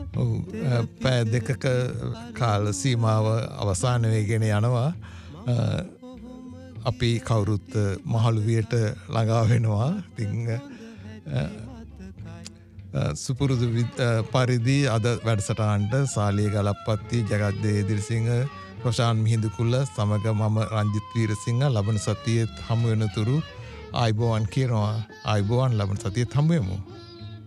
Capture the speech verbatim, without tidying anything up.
ඔව් පැය දෙකක කාල සීමාව අවසාන වෙගෙන යනවා. අපි කවුරුත් මහලුවියට ළඟා වෙනවා. ඉතින් සුපුරුදු පරිදි අද වැඩසටහනට සාලිය ගලප්පත්ති ජගත් දේදිරිසිංහ රොෂාන් මිහිඳුකුල්ල සමග මම රංජිත් වීරසිංහ ලබන සතියේ හමු වෙනතුරු ආයිබෝවන් කියනවා. ආයිබෝවන් ලබන සතියේ හමු වෙමු.